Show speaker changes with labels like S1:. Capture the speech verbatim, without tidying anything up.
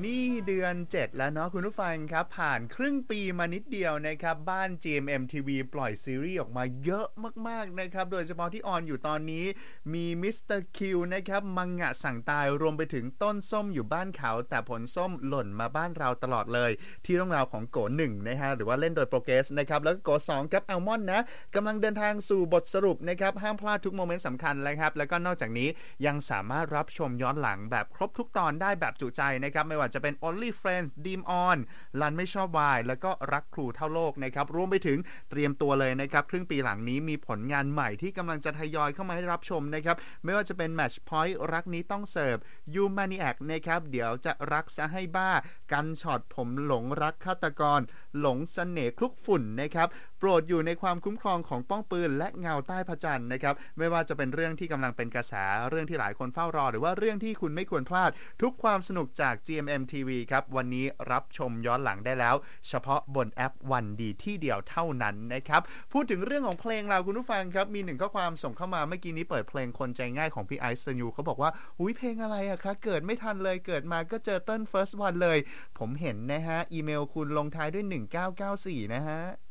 S1: นี่เดือนเจ็ดแล้วเนาะคุณผู้ฟังครับผ่านครึ่งปีมานิดเดียวนะครับบ้าน จี เอ็ม เอ็ม ที วี ปล่อยซีรีส์ออกมาเยอะมากๆนะครับโดยเฉพาะที่ออนอยู่ตอนนี้มีมิสเตอร์คิวนะครับมังงะสั่งตายรวมไปถึงต้นส้มอยู่บ้านเขาแต่ผลส้มหล่นมาบ้านเราตลอดเลยที่เรื่องราวของโกหนึ่งนะฮะหรือว่าเล่นโดยโปรเกรสนะครับแล้วก็โกสองครับอัลมอนด์นะกำลังเดินทางสู่บทสรุปนะครับห้ามพลาดทุกโมเมนต์สำคัญเลยครับแล้วก็นอกจากนี้ยังสามารถรับชมย้อนหลังแบบครบทุกตอนได้แบบจุใจนะครับไม่ว่าจะเป็น Only Friends Dream On ลันไม่ชอบวายแล้วก็รักครูเท่าโลกนะครับรวมไปถึงเตรียมตัวเลยนะครับครึ่งปีหลังนี้มีผลงานใหม่ที่กำลังจะทยอยเข้ามาให้รับชมนะครับไม่ว่าจะเป็น Match Point รักนี้ต้องเสิร์ฟ You Maniac นะครับเดี๋ยวจะรักซะให้บ้ากันช็อตผมหลงรักฆาตกรหลงเสน่ห์คลุกฝุ่นนะครับโปรดอยู่ในความคุ้มครองของป้องปืนและเงาใต้พระจันทร์นะครับไม่ว่าจะเป็นเรื่องที่กำลังเป็นกระแสเรื่องที่หลายคนเฝ้ารอหรือว่าเรื่องที่คุณไม่ควรพลาดทุกความสนุกจาก จี เอ็ม เอ็ม ที วี ครับวันนี้รับชมย้อนหลังได้แล้วเฉพาะบนแอปวันดีที่เดียวเท่านั้นนะครับพูดถึงเรื่องของเพลงเราคุณผู้ฟังครับมีหนึ่งข้อความส่งเข้ามาเมื่อกี้นี้เปิดเพลงคนใจง่ายของพี่ไอซ์ยูเขาบอกว่าอุ้ยเพลงอะไรอะคะเกิดไม่ทันเลยเกิดมาก็เจอเต้น First One เลยผมเห็นนะฮะอีเมลคุณลงท้ายด้วยหนึ่งเก้าเก้าสี่นะฮะ